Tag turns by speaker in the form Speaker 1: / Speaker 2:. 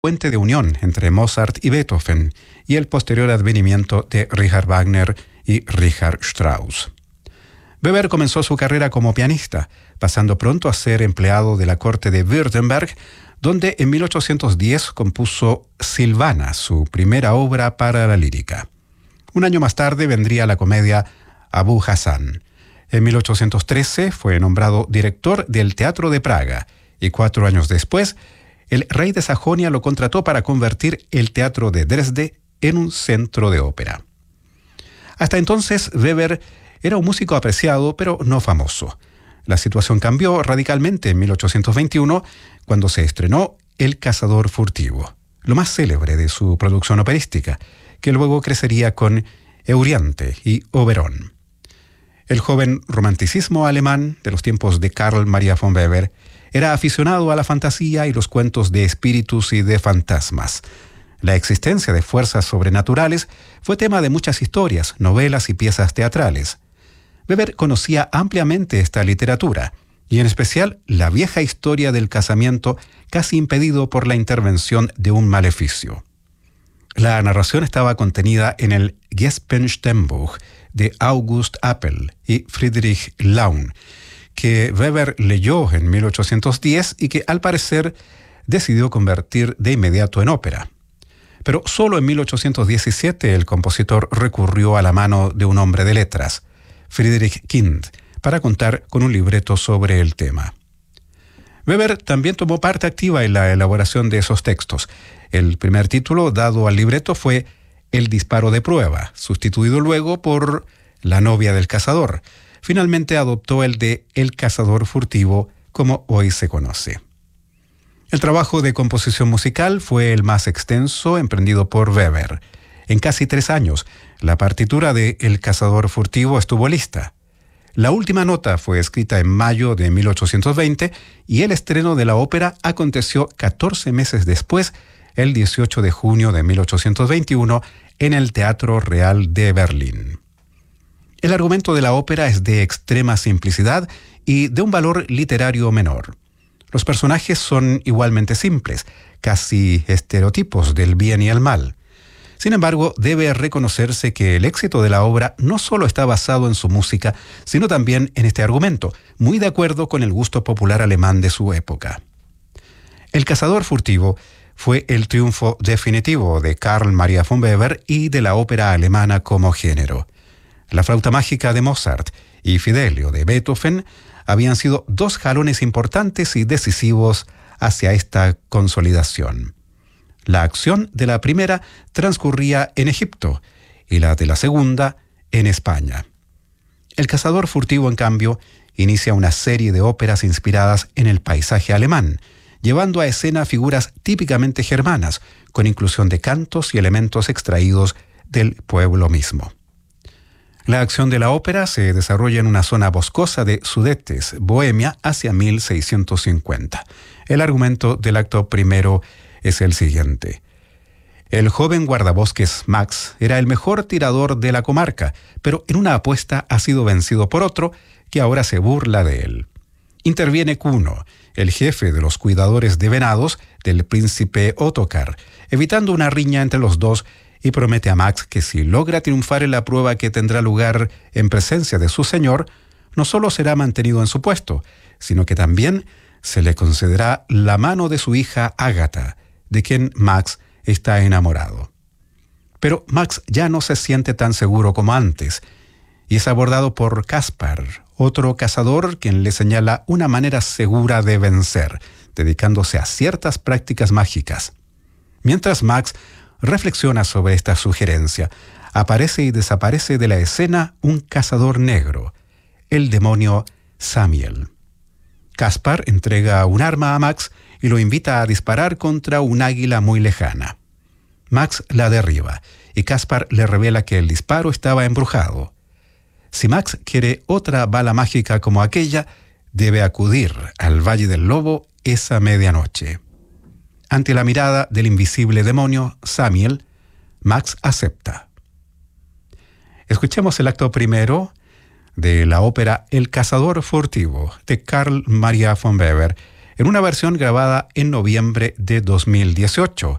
Speaker 1: puente de unión entre Mozart y Beethoven y el posterior advenimiento de Richard Wagner y Richard Strauss. Weber comenzó su carrera como pianista, pasando pronto a ser empleado de la corte de Württemberg, donde en 1810 compuso Silvana, su primera obra para la lírica. Un año más tarde vendría la comedia Abu Hassan. En 1813 fue nombrado director del Teatro de Praga y 4 años después, el rey de Sajonia lo contrató para convertir el Teatro de Dresde en un centro de ópera. Hasta entonces, Weber era un músico apreciado, pero no famoso. La situación cambió radicalmente en 1821, cuando se estrenó El cazador furtivo, lo más célebre de su producción operística, que luego crecería con Euryante y Oberon. El joven romanticismo alemán de los tiempos de Carl Maria von Weber era aficionado a la fantasía y los cuentos de espíritus y de fantasmas. La existencia de fuerzas sobrenaturales fue tema de muchas historias, novelas y piezas teatrales. Weber conocía ampliamente esta literatura, y en especial la vieja historia del casamiento casi impedido por la intervención de un maleficio. La narración estaba contenida en el Gespensterbuch de August Appel y Friedrich Laun, que Weber leyó en 1810 y que al parecer decidió convertir de inmediato en ópera. Pero solo en 1817 el compositor recurrió a la mano de un hombre de letras, Friedrich Kind, para contar con un libreto sobre el tema. Weber también tomó parte activa en la elaboración de esos textos. El primer título dado al libreto fue El disparo de prueba, sustituido luego por La novia del cazador. Finalmente adoptó el de El cazador furtivo, como hoy se conoce. El trabajo de composición musical fue el más extenso emprendido por Weber. En casi 3 años, la partitura de El cazador furtivo estuvo lista. La última nota fue escrita en mayo de 1820 y el estreno de la ópera aconteció 14 meses después, el 18 de junio de 1821, en el Teatro Real de Berlín. El argumento de la ópera es de extrema simplicidad y de un valor literario menor. Los personajes son igualmente simples, casi estereotipos del bien y el mal. Sin embargo, debe reconocerse que el éxito de la obra no solo está basado en su música, sino también en este argumento, muy de acuerdo con el gusto popular alemán de su época. El cazador furtivo fue el triunfo definitivo de Carl Maria von Weber y de la ópera alemana como género. La flauta mágica de Mozart y Fidelio de Beethoven habían sido 2 jalones importantes y decisivos hacia esta consolidación. La acción de la primera transcurría en Egipto y la de la segunda en España. El cazador furtivo, en cambio, inicia una serie de óperas inspiradas en el paisaje alemán, llevando a escena figuras típicamente germanas, con inclusión de cantos y elementos extraídos del pueblo mismo. La acción de la ópera se desarrolla en una zona boscosa de Sudetes, Bohemia, hacia 1650. El argumento del acto primero es el siguiente. El joven guardabosques Max era el mejor tirador de la comarca, pero en una apuesta ha sido vencido por otro que ahora se burla de él. Interviene Kuno, el jefe de los cuidadores de venados del príncipe Ottokar, evitando una riña entre los dos, y promete a Max que si logra triunfar en la prueba que tendrá lugar en presencia de su señor, no solo será mantenido en su puesto, sino que también se le concederá la mano de su hija Ágata, de quien Max está enamorado. Pero Max ya no se siente tan seguro como antes, y es abordado por Caspar, otro cazador quien le señala una manera segura de vencer, dedicándose a ciertas prácticas mágicas. Mientras Max reflexiona sobre esta sugerencia, aparece y desaparece de la escena un cazador negro, el demonio Samiel. Caspar entrega un arma a Max y lo invita a disparar contra un águila muy lejana. Max la derriba y Caspar le revela que el disparo estaba embrujado. Si Max quiere otra bala mágica como aquella, debe acudir al Valle del Lobo esa medianoche. Ante la mirada del invisible demonio, Samiel, Max acepta. Escuchemos el acto primero de la ópera El cazador furtivo, de Carl Maria von Weber, en una versión grabada en noviembre de 2018,